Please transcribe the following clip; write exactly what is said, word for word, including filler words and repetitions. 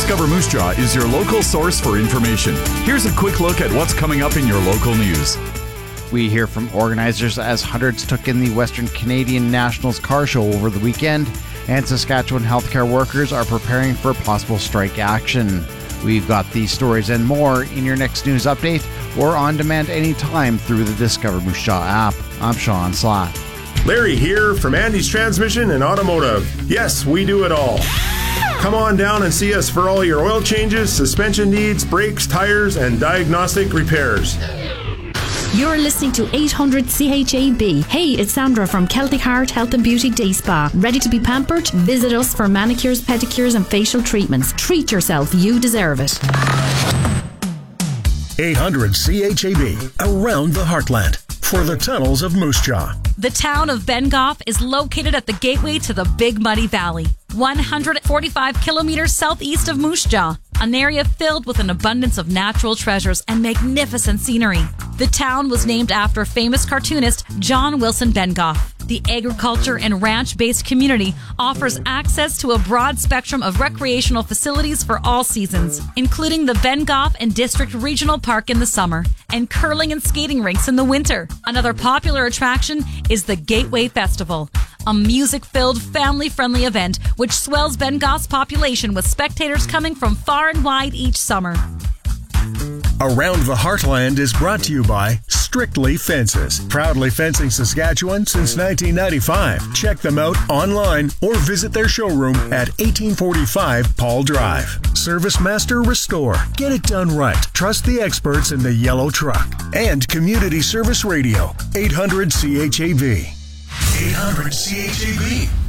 Discover Moose Jaw is your local source for information. Here's a quick look at what's coming up in your local news. We hear from organizers as hundreds took in the Western Canadian Nationals car show over the weekend, and Saskatchewan healthcare workers are preparing for possible strike action. We've got these stories and more in your next news update or on demand anytime through the Discover Moose Jaw app. I'm Sean Slatt. Larry here from Andy's Transmission and Automotive. Yes, we do it all. Come on down and see us for all your oil changes, suspension needs, brakes, tires, and diagnostic repairs. You're listening to eight hundred C H A B. Hey, it's Sandra from Celtic Heart Health and Beauty Day Spa. Ready to be pampered? Visit us for manicures, pedicures and facial treatments. Treat yourself. You deserve it. eight hundred C H A B. Around the Heartland. For the tunnels of Moose Jaw. The town of Bengoff is located at the gateway to the Big Muddy Valley, one hundred forty-five kilometers southeast of Moose Jaw, an area filled with an abundance of natural treasures and magnificent scenery. The town was named after famous cartoonist John Wilson Bengoff. The agriculture and ranch-based community offers access to a broad spectrum of recreational facilities for all seasons, including the Bengoff and District Regional Park in the summer and curling and skating rinks in the winter. Another popular attraction is the Gateway Festival, a music-filled, family-friendly event which swells Bengoff's population with spectators coming from far and wide each summer. Around the Heartland is brought to you by Strictly Fences. Proudly fencing Saskatchewan since nineteen ninety-five. Check them out online or visit their showroom at eighteen forty-five Paul Drive. Service Master Restore. Get it done right. Trust the experts in the yellow truck. And Community Service Radio. eight hundred C H A B. eight hundred C H A B.